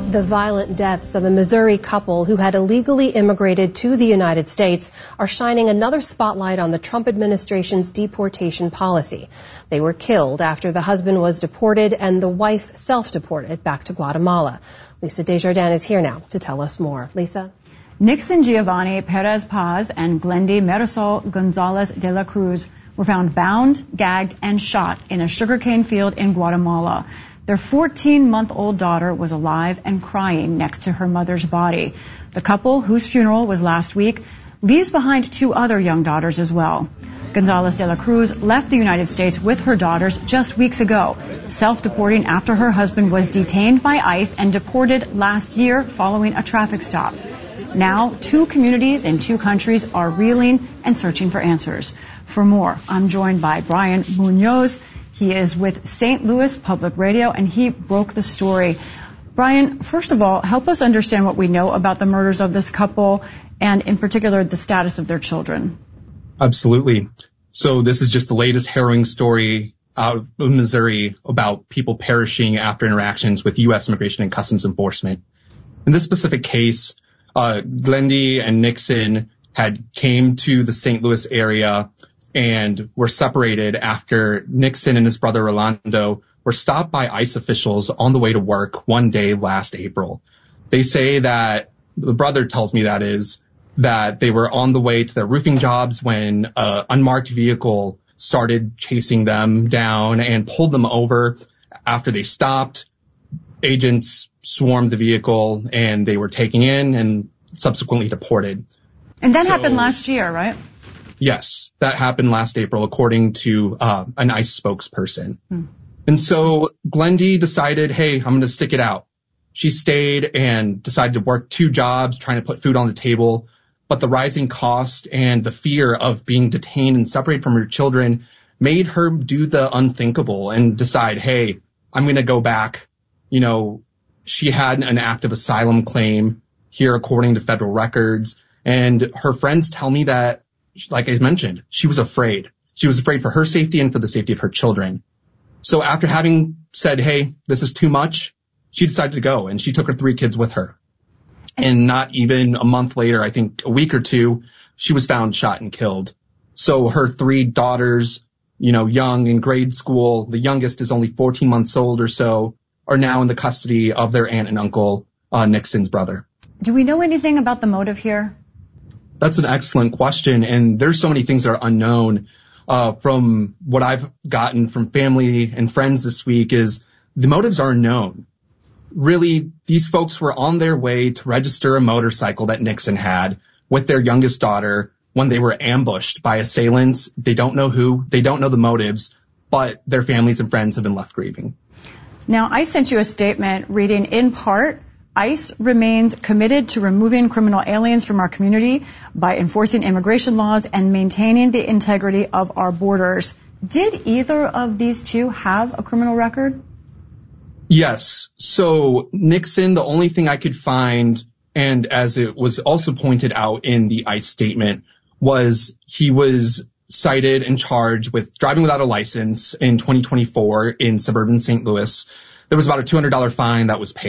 The violent deaths of a Missouri couple who had illegally immigrated to the United States are shining another spotlight on the Trump administration's deportation policy. They were killed after the husband was deported and the wife self-deported back to Guatemala. Lisa Desjardins is here now to tell us more. Lisa? Nixon Giovanni Perez Paz and Glendy Marisol Gonzalez de la Cruz were found bound, gagged, and shot in a sugarcane field in Guatemala. Their 14-month-old daughter was alive and crying next to her mother's body. The couple, whose funeral was last week, leaves behind two other young daughters as well. Gonzalez de la Cruz left the United States with her daughters just weeks ago, self-deporting after her husband was detained by ICE and deported last year following a traffic stop. Now, two communities in two countries are reeling and searching for answers. For more, I'm joined by Brian Munoz. He is with St. Louis Public Radio, and he broke the story. Brian, first of all, help us understand what we know about the murders of this couple, and in particular, the status of their children. Absolutely. So this is just the latest harrowing story out of Missouri about people perishing after interactions with U.S. Immigration and Customs Enforcement. In this specific case, Glendy and Nixon had came to the St. Louis area and were separated after Nixon and his brother Rolando were stopped by ICE officials on the way to work one day last April. They say that, the brother tells me that they were on the way to their roofing jobs when an unmarked vehicle started chasing them down and pulled them over. After they stopped, agents swarmed the vehicle and they were taken in and subsequently deported. And that happened last year, right? Yes, that happened last April, according to an ICE spokesperson. And so Glendy decided, hey, I'm going to stick it out. She stayed and decided to work two jobs, trying to put food on the table. But the rising cost and the fear of being detained and separated from her children made her do the unthinkable and decide, hey, I'm going to go back. You know, she had an active asylum claim here, according to federal records. And her friends tell me that, like I mentioned, she was afraid. She was afraid for her safety and for the safety of her children. So after having said, hey, this is too much, she decided to go, and she took her three kids with her. And not even a month later, I think a week or two, she was found shot and killed. So her three daughters, you know, young in grade school, the youngest is only 14 months old or so, are now in the custody of their aunt and uncle, Nixon's brother. Do we know anything about the motive here? That's an excellent question, and there's so many things that are unknown. From what I've gotten from family and friends this week is the motives are unknown. Really, these folks were on their way to register a motorcycle that Nixon had with their youngest daughter when they were ambushed by assailants. They don't know who, they don't know the motives, but their families and friends have been left grieving. Now, I sent you a statement reading, in part, ICE remains committed to removing criminal aliens from our community by enforcing immigration laws and maintaining the integrity of our borders. Did either of these two have a criminal record? Yes. So Nixon, the only thing I could find, and as it was also pointed out in the ICE statement, was he was cited and charged with driving without a license in 2024 in suburban St. Louis. There was about a $200 fine that was paid.